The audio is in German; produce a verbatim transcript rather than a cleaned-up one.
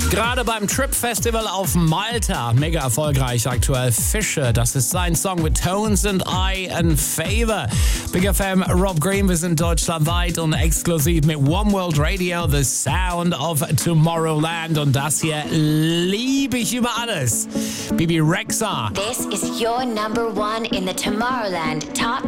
Gerade beim Trip Festival auf Malta. Mega erfolgreich aktuell. Fische, das ist sein Song mit Tones and I and Favor. Big F M, Rob Green, wir sind deutschlandweit und exklusiv mit One World Radio, The Sound of Tomorrowland. Und das hier liebe ich über alles. Bibi Rexha. This is your number one in the Tomorrowland Top